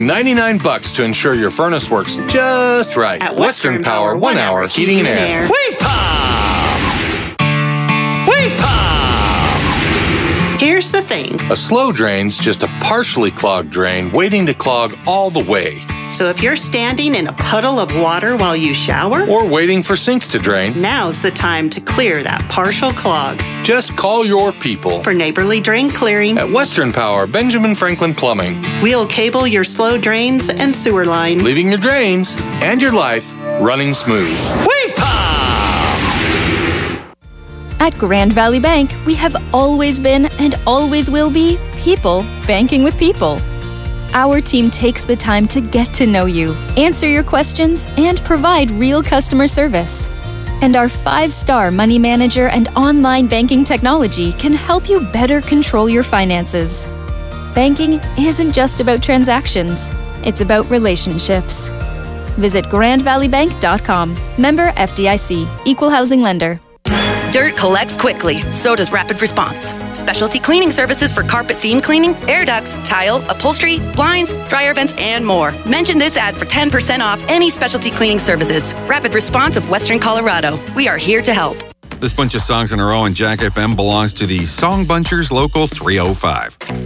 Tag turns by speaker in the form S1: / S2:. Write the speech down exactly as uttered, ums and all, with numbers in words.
S1: ninety-nine bucks to ensure your furnace works just right.
S2: At
S1: Western, Western Power, one hour heating and air.
S3: Wait, Pop! Wait, Pop!
S2: Here's the thing.
S1: A slow drain's just a partially clogged drain waiting to clog all the way.
S2: So if you're standing in a puddle of water while you shower,
S1: or waiting for sinks to drain,
S2: now's the time to clear that partial clog.
S1: Just call your people
S2: for neighborly drain clearing
S1: at Western Power, Benjamin Franklin Plumbing.
S2: We'll cable your slow drains and sewer line,
S1: leaving your drains and your life running smooth.
S3: Wait, Pop!
S4: At Grand Valley Bank, we have always been and always will be people banking with people. Our team takes the time to get to know you, answer your questions, and provide real customer service. And our five-star money manager and online banking technology can help you better control your finances. Banking isn't just about transactions, it's about relationships. Visit grand valley bank dot com. Member F D I C. Equal housing lender.
S5: Dirt collects quickly, so does Rapid Response. Specialty cleaning services for carpet seam cleaning, air ducts, tile, upholstery, blinds, dryer vents, and more. Mention this ad for ten percent off any specialty cleaning services. Rapid Response of Western Colorado. We are here to help.
S6: This bunch of songs in a row on Jack F M belongs to the Song Bunchers Local three oh five.